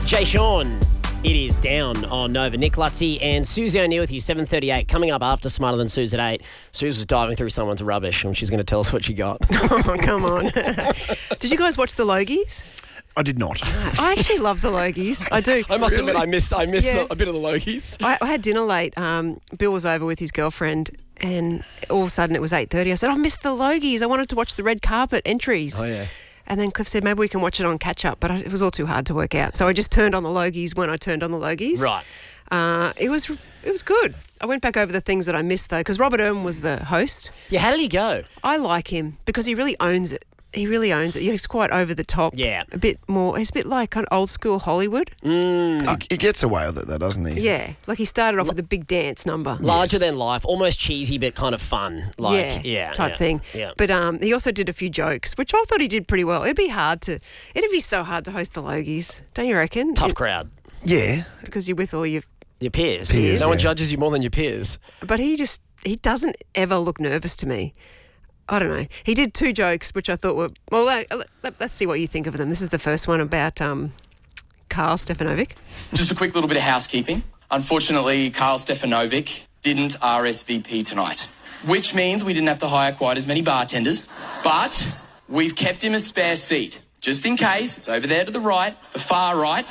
Jay Sean, it is down on Nova. Nick Lutzy and Susie O'Neill with you, 7:38. Coming up after Smarter Than Suze at 8. Suze was diving through someone's rubbish and she's going to tell us what she got. Oh, come on. Did you guys watch the Logies? I did not. I actually love the Logies. I do. I must admit, I missed Yeah. a bit of the Logies. I had dinner late. Bill was over with his girlfriend and all of a sudden it was 8:30. I said, I missed the Logies. I wanted to watch the red carpet entries. Oh, yeah. And then Cliff said, maybe we can watch it on catch-up, but it was all too hard to work out. So I just turned on the Logies when I turned on the Logies. Right. It was good. I went back over the things that I missed, though, because Robert Irwin was the host. Yeah, how did he go? I like him because he really owns it. He really owns it. Yeah, he's quite over the top. Yeah. A bit more. He's a bit like kind of old school Hollywood. He gets away with it, though, doesn't he? Yeah. Like he started off with a big dance number. Larger than life, almost cheesy but kind of fun. Type thing. Yeah. But he also did a few jokes, which I thought he did pretty well. It'd be so hard to host the Logies, don't you reckon? Tough crowd. Yeah. Because you're with all your... Your peers. Peers, no one yeah. judges you more than your peers. But he doesn't ever look nervous to me. I don't know. He did two jokes, which I thought were... Well, let's see what you think of them. This is the first one about Karl Stefanovic. Just a quick little bit of housekeeping. Unfortunately, Karl Stefanovic didn't RSVP tonight, which means we didn't have to hire quite as many bartenders, but we've kept him a spare seat, just in case. It's over there to the right, the far right.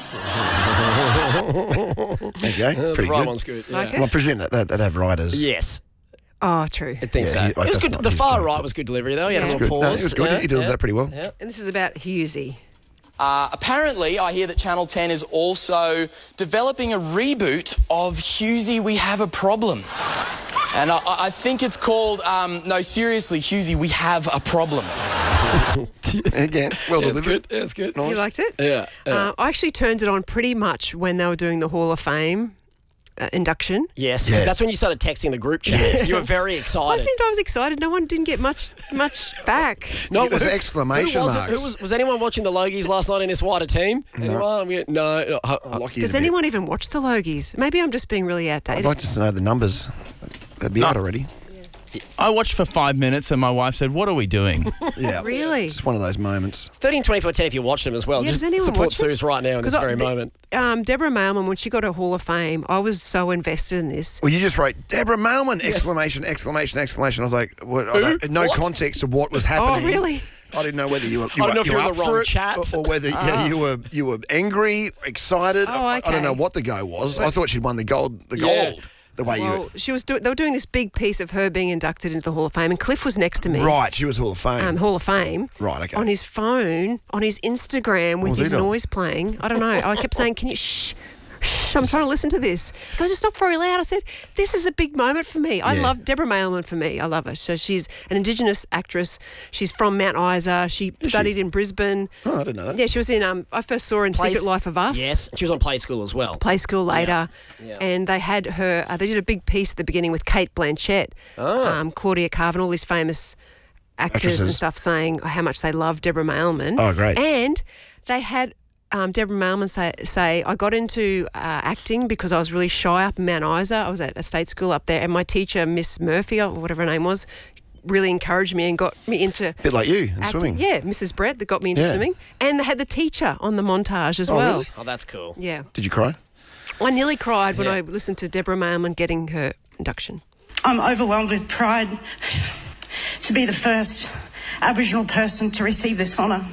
Okay, The pretty right good. one's good. Yeah. Like it? Well, I presume that'd have riders. Yes. Oh, true. I think Yeah, so. he- It was that's good. not The his far joke. right was good delivery, though. He had a Yeah. little Good. pause. No, it was good. He delivered that pretty well. Yeah. And this is about Hughesy. Apparently, I hear that Channel 10 is also developing a reboot of Hughesy, We Have a Problem. And I think it's called, no, seriously, Hughesy, We Have a Problem. Again, well Yeah, it's delivered. good. Yeah, it's good. Nice. You liked it? Yeah. I actually turned it on pretty much when they were doing the Hall of Fame induction. Yes. Yes. That's when you started texting the group chat. Yes. You were very I excited. was excited. No one didn't get much back. No, It was exclamation who was marks. was anyone watching the Logies last night in this wider team? Anyone? No. Lockie Does is a bit- anyone even watch the Logies? Maybe I'm just being really outdated. I'd like to know the numbers. They'd be out already. I watched for 5 minutes and my wife said, "What are we doing?" Yeah. Really? Just one of those moments. 13, 24, 10 if you watch them as well. Yeah, Just does anyone support watch them? Suze right now in this very moment. Deborah Mailman, when she got her Hall of Fame, I was so invested in this. Well, you just wrote Deborah Mailman! Exclamation! Exclamation! Exclamation! I was like, what? No What? context of what was happening. Oh, really? I didn't know whether you were. don't know if you you were were in up the for wrong it, chat. or whether you were angry, excited. Oh, I okay. don't know what the go was. I thought she'd won the gold. The Yeah. gold. The way Well, they were doing this big piece of her being inducted into the Hall of Fame, and Cliff was next to me. Right, she was Hall of Fame. Hall of Fame. Right, okay. On his phone, on his Instagram with was he his doing? noise playing. I don't know. I kept saying, can you shh? I'm trying to listen to this. He goes, it's not very loud. I said, this is a big moment for me. I Yeah. love Deborah Mailman for me. I love her. So she's an Indigenous actress. She's from Mount Isa. She studied in Brisbane. Oh, I didn't know that. Yeah, she was in, I first saw her in Secret Life of Us. Yes. She was on Play School as well. Play School later. Yeah. And they had her, they did a big piece at the beginning with Kate Blanchett, Claudia Carver, and all these famous actors and Actresses. stuff saying how much they love Deborah Mailman. Oh, great. And they had Deborah Mailman say, I got into acting because I was really shy up in Mount Isa. I was at a state school up there, and my teacher, Miss Murphy, or whatever her name was, really encouraged me and got me into Bit like you in acting. swimming. Yeah, Mrs. Brett, that got me into Yeah. swimming. And they had the teacher on the montage as well. really? Oh, that's cool. Yeah. Did you cry? I nearly cried when Yeah. I listened to Deborah Mailman getting her induction. I'm overwhelmed with pride to be the first Aboriginal person to receive this honour.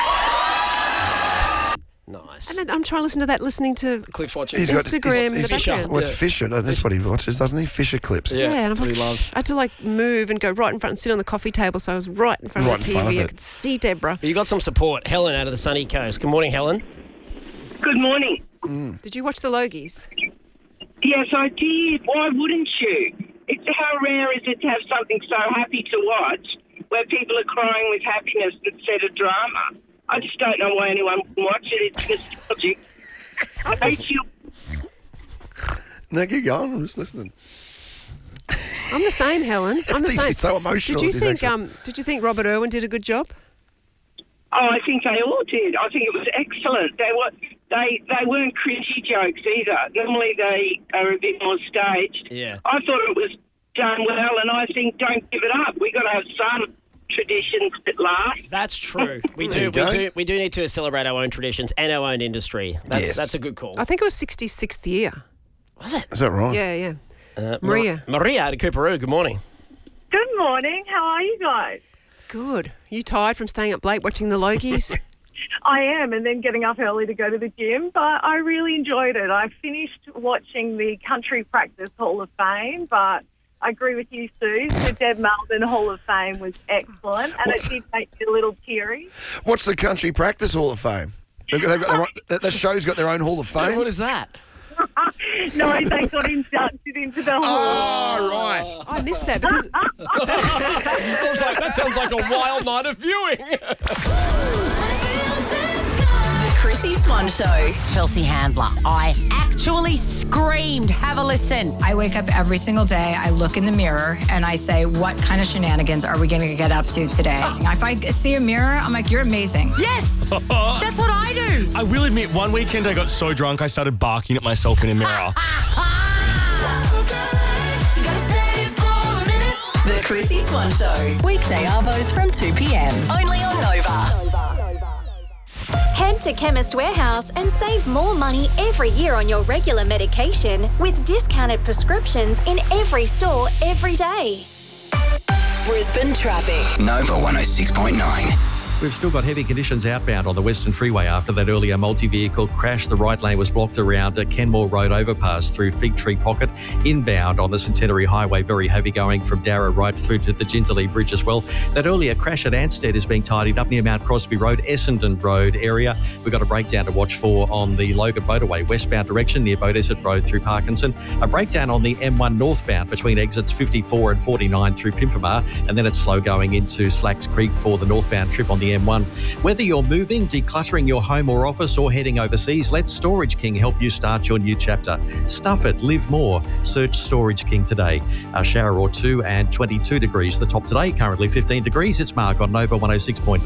Nice. And then I'm trying to listen to that, listening to Cliff watching. He's got- Instagram in the Fisher. background. Well, it's Fisher. That's what he watches, doesn't he? Fisher clips. Yeah. And I'm that's what like, he loves. I had to move and go right in front and sit on the coffee table, so I was right in front Right of the in front TV. of I it. could see Deborah. You got some support. Helen out of the sunny coast. Good morning, Helen. Good morning. Did you watch the Logies? Yes, I did. Why wouldn't you? It's how rare is it to have something so happy to watch where people are crying with happiness instead of drama? I just don't know why anyone would watch it. It's nostalgic. I hate you. No, keep going. I'm just listening. I'm the same, Helen. I'm the It's same. so emotional, Did you it is think? Did you think Robert Irwin did a good job? Oh, I think they all did. I think it was excellent. They weren't cringy jokes either. Normally they are a bit more staged. Yeah. I thought it was done well, and I think don't give it up. We got to have some traditions that last. That's true. We There you do. go. We do need to celebrate our own traditions and our own industry. That's a good call. I think it was 66th year. Was it? Is that right? Yeah. Maria. Maria out of Cooperoo. Good morning. Good morning. How are you guys? Good. You tired from staying up late watching the Logies? I am, and then getting up early to go to the gym, but I really enjoyed it. I finished watching the Country Practice Hall of Fame, but I agree with you, Sue. The Deb Melvin Hall of Fame was excellent, and it did make me a little teary. What's the Country Practice Hall of Fame? They've got that show's got their own Hall of Fame. What is that? No, they got inducted into the hall. Oh, right. I missed that because I was like, that sounds like a wild night of viewing. The Chrissy Swan Show. Chelsea Handler. I actually screamed. Have a listen. I wake up every single day, I look in the mirror, and I say, what kind of shenanigans are we going to get up to today? If I see a mirror, I'm like, you're amazing. Yes, that's what I do. I will admit, one weekend I got so drunk I started barking at myself in a mirror. The Chrissy Swan Show. Weekday arvos from 2 p.m. Only on Nova. Head to Chemist Warehouse and save more money every year on your regular medication with discounted prescriptions in every store every day. Brisbane traffic. Nova 106.9. We've still got heavy conditions outbound on the Western Freeway after that earlier multi-vehicle crash. The right lane was blocked around Kenmore Road overpass through Fig Tree Pocket. Inbound on the Centenary Highway, very heavy going from Darra right through to the Jindalee Bridge as well. That earlier crash at Anstead is being tidied up near Mount Crosby Road, Essendon Road area. We've got a breakdown to watch for on the Logan Motorway westbound direction near Beaudesert Road through Parkinson. A breakdown on the M1 northbound between exits 54 and 49 through Pimpamar, and then it's slow going into Slacks Creek for the northbound trip on the M1. Whether you're moving, decluttering your home or office, or heading overseas, let Storage King help you start your new chapter. Stuff it, live more. Search Storage King today. A shower or two and 22 degrees. The top today, currently 15 degrees. It's Mark on Nova 106.9.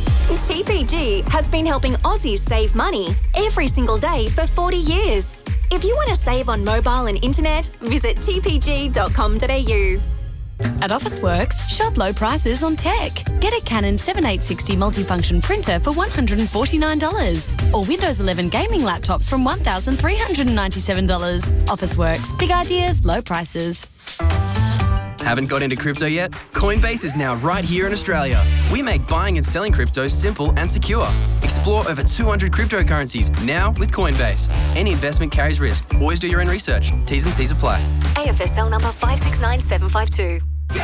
TPG has been helping Aussies save money every single day for 40 years. If you want to save on mobile and internet, visit tpg.com.au. At Officeworks, shop low prices on tech. Get a Canon 7860 multifunction printer for $149. Or Windows 11 gaming laptops from $1,397. Officeworks, big ideas, low prices. Haven't got into crypto yet? Coinbase is now right here in Australia. We make buying and selling crypto simple and secure. Explore over 200 cryptocurrencies now with Coinbase. Any investment carries risk. Always do your own research. T's and C's apply. AFSL number 569752.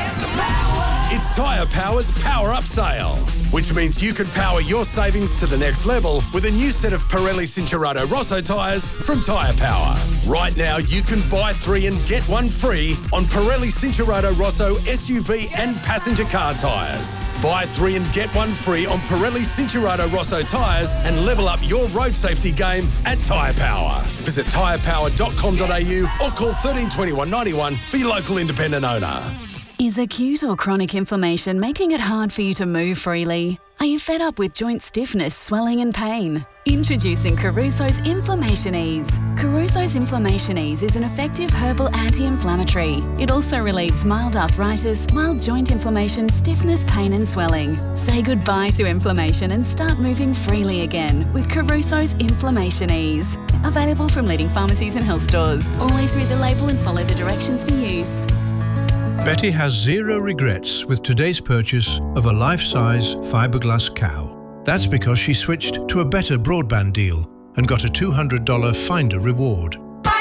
It's Tyre Power's Power Up Sale, which means you can power your savings to the next level with a new set of Pirelli Cincherato Rosso tyres from Tyre Power. Right now, you can buy 3 and get 1 free on Pirelli Cincherato Rosso SUV and passenger car tyres. Buy 3 and get 1 free on Pirelli Cincherato Rosso tyres and level up your road safety game at Tyre Power. Visit tyrepower.com.au or call 13 21 91 for your local independent owner. Is acute or chronic inflammation making it hard for you to move freely? Are you fed up with joint stiffness, swelling and pain? Introducing Caruso's Inflammation Ease. Caruso's Inflammation Ease is an effective herbal anti-inflammatory. It also relieves mild arthritis, mild joint inflammation, stiffness, pain and swelling. Say goodbye to inflammation and start moving freely again with Caruso's Inflammation Ease. Available from leading pharmacies and health stores. Always read the label and follow the directions for use. Betty has zero regrets with today's purchase of a life-size fiberglass cow. That's because she switched to a better broadband deal and got a $200 Finder reward.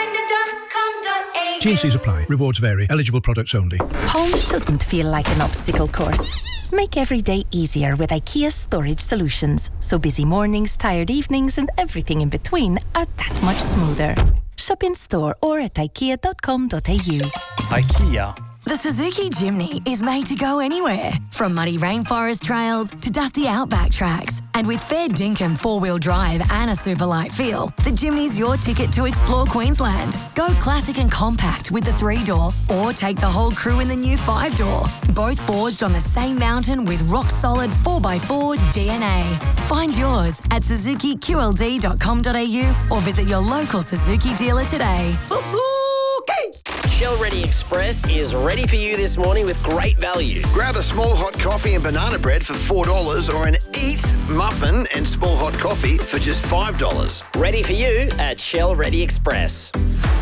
T&Cs apply. Rewards vary. Eligible products only. Home shouldn't feel like an obstacle course. Make every day easier with IKEA Storage Solutions. So busy mornings, tired evenings and everything in between are that much smoother. Shop in store or at ikea.com.au. IKEA. The Suzuki Jimny is made to go anywhere, from muddy rainforest trails to dusty outback tracks. And with fair dinkum four-wheel drive and a super light feel, the Jimny's your ticket to explore Queensland. Go classic and compact with the 3-door, or take the whole crew in the new 5-door. Both forged on the same mountain with rock-solid 4x4 DNA. Find yours at suzukiqld.com.au or visit your local Suzuki dealer today. Suzuki! Shell Ready Express is ready for you this morning with great value. Grab a small hot coffee and banana bread for $4 or an Eat muffin and small hot coffee for just $5. Ready for you at Shell Ready Express.